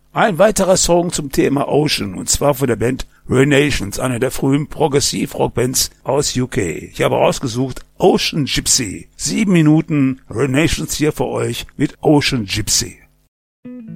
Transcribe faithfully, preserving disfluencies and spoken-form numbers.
Ein weiterer Song zum Thema Ocean, und zwar von der Band Renations, einer der frühen Progressiv-Rock-Bands aus U K. Ich habe rausgesucht Ocean Gypsy. Sieben Minuten Renations hier für euch mit Ocean Gypsy.